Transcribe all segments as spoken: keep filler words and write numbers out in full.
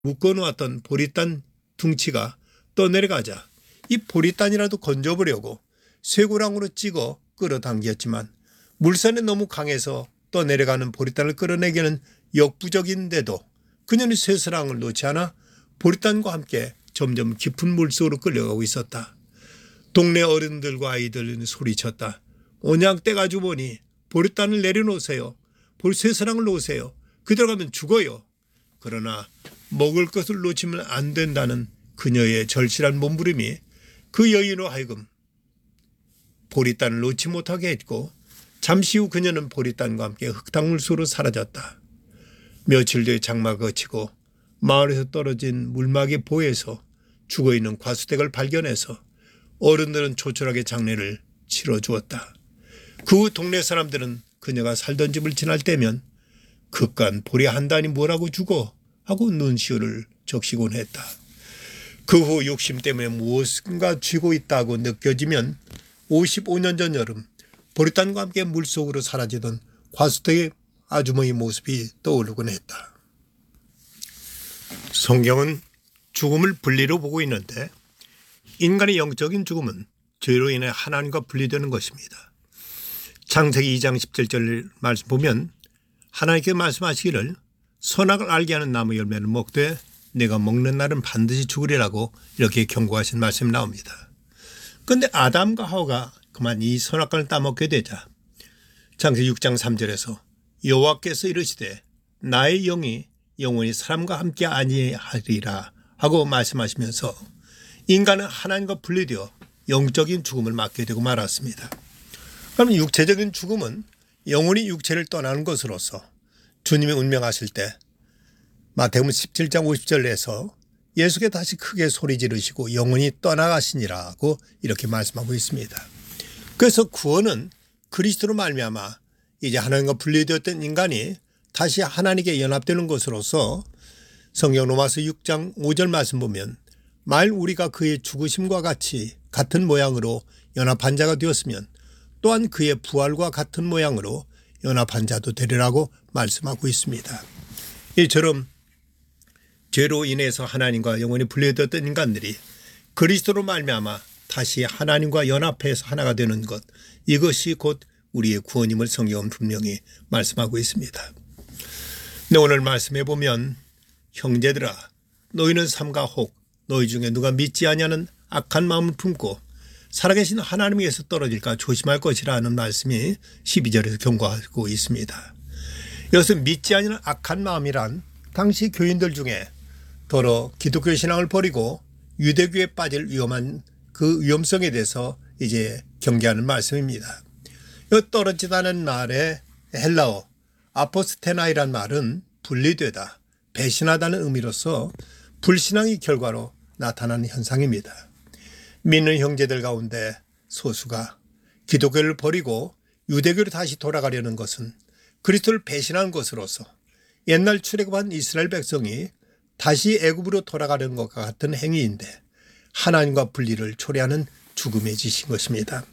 묶어놓았던 보리단 둥치가 떠내려가자 이 보리단이라도 건져보려고 쇠고랑으로 찍어 끌어당겼지만 물선에 너무 강해서 떠내려가는 보리단을 끌어내기는 역부족인데도 그녀는 쇠사랑을 놓지 않아 보리단과 함께 점점 깊은 물속으로 끌려가고 있었다. 동네 어른들과 아이들은 소리쳤다. 온양 떼가지고 보니 보리단을 내려놓으세요. 쇠사랑을 놓으세요. 그대로 가면 죽어요. 그러나 먹을 것을 놓치면 안 된다는 그녀의 절실한 몸부림이 그 여인으로 하여금 보리단을 놓지 못하게 했고 잠시 후 그녀는 보리단과 함께 흙탕물속으로 사라졌다. 며칠 뒤에 장마가 그치고 마을에서 떨어진 물막의 보에서 죽어있는 과수댁을 발견해서 어른들은 조촐하게 장례를 치러주었다. 그 후 동네 사람들은 그녀가 살던 집을 지날 때면 그깟 보리 한 단이 뭐라고 죽어 하고 눈시울을 적시곤 했다. 그 후 욕심 때문에 무엇인가 쥐고 있다고 느껴지면 오십오 년 전 여름 보리단과 함께 물속으로 사라지던 과수댁의 아주머니 모습이 떠오르곤 했다. 성경은 죽음을 분리로 보고 있는데 인간의 영적인 죽음은 죄로 인해 하나님과 분리되는 것입니다. 창세기 이 장 십칠 절 말씀 보면 하나님께 말씀하시기를 선악을 알게 하는 나무 열매를 먹되 내가 먹는 날은 반드시 죽으리라고 이렇게 경고하신 말씀이 나옵니다. 그런데 아담과 하와가 그만 이 선악과를 따먹게 되자 창세기 육 장 삼 절에서 여호와께서 이르시되 나의 영이 영원히 사람과 함께 아니하리라 하고 말씀하시면서 인간은 하나님과 분리되어 영적인 죽음을 맞게 되고 말았습니다. 그럼 육체적인 죽음은 영혼이 육체를 떠나는 것으로서 주님이 운명하실 때 마태복음 십칠 장 오십 절에서 예수께 다시 크게 소리 지르시고 영혼이 떠나가시니라고 이렇게 말씀하고 있습니다. 그래서 구원은 그리스도로 말미암아 이제 하나님과 분리되었던 인간이 다시 하나님께 연합되는 것으로서 성경 로마서 육 장 오 절 말씀 보면 만일 우리가 그의 죽으심과 같이 같은 모양으로 연합한 자가 되었으면 또한 그의 부활과 같은 모양으로 연합한 자도 되리라고 말씀하고 있습니다. 이처럼 죄로 인해서 하나님과 영원히 분리되었던 인간들이 그리스도로 말미암아 다시 하나님과 연합해서 하나가 되는 것, 이것이 곧 우리의 구원임을 성경은 분명히 말씀하고 있습니다. 네, 오늘 말씀해 보면 형제들아 너희는 삼가 혹 너희 중에 누가 믿지 아니하는 악한 마음을 품고 살아계신 하나님에게서 떨어질까 조심할 것이라는 말씀이 십이 절에서 경고하고 있습니다. 여기서 믿지 아니하는 악한 마음이란 당시 교인들 중에 더러 기독교 신앙을 버리고 유대교에 빠질 위험한 그 위험성에 대해서 이제 경계하는 말씀입니다. 이 떨어지다는 말의 헬라어 아포스테나이란 말은 분리되다, 배신하다는 의미로서 불신앙의 결과로 나타나는 현상입니다. 믿는 형제들 가운데 소수가 기독교를 버리고 유대교로 다시 돌아가려는 것은 그리스도를 배신한 것으로서 옛날 출애굽한 이스라엘 백성이 다시 애굽으로 돌아가려는 것과 같은 행위인데 하나님과 분리를 초래하는 죽음의 짓인 것입니다.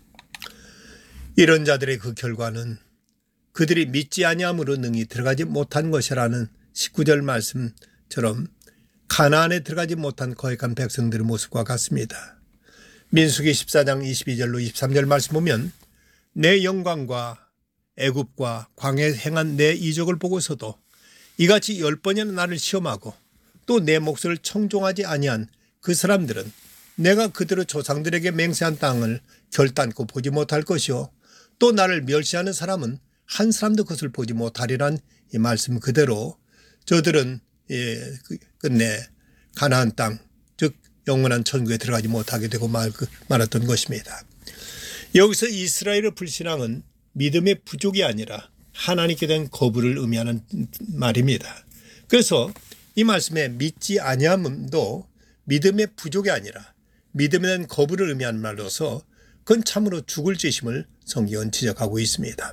이런 자들의 그 결과는 그들이 믿지 아니함으로 능히 들어가지 못한 것이라는 십구 절 말씀처럼 가나안에 들어가지 못한 거액한 백성들의 모습과 같습니다. 민수기 십사 장 이십이 절로 이십삼 절 말씀 보면 내 영광과 애굽과 광야에 행한 내 이적을 보고서도 이같이 열 번이나 나를 시험하고 또 내 목소리를 청종하지 아니한 그 사람들은 내가 그대로 조상들에게 맹세한 땅을 결단코 보지 못할 것이요 또 나를 멸시하는 사람은 한 사람도 그것을 보지 못하리란 이 말씀 그대로 저들은 예, 끝내 가나안 땅 즉 영원한 천국에 들어가지 못하게 되고 말, 말았던 것입니다. 여기서 이스라엘의 불신앙은 믿음의 부족이 아니라 하나님께 대한 거부를 의미하는 말입니다. 그래서 이 말씀에 믿지 아니함도 믿음의 부족이 아니라 믿음에 대한 거부를 의미하는 말로서 그건 참으로 죽을 짓임을 성경은 지적하고 있습니다.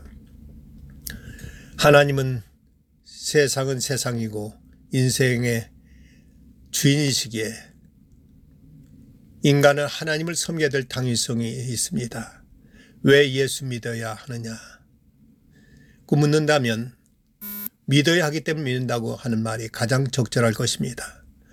하나님은 세상은 세상이고 인생의 주인이시기에 인간은 하나님을 섬겨야 될 당위성이 있습니다. 왜 예수 믿어야 하느냐? 그 묻는다면 믿어야 하기 때문에 믿는다고 하는 말이 가장 적절할 것입니다.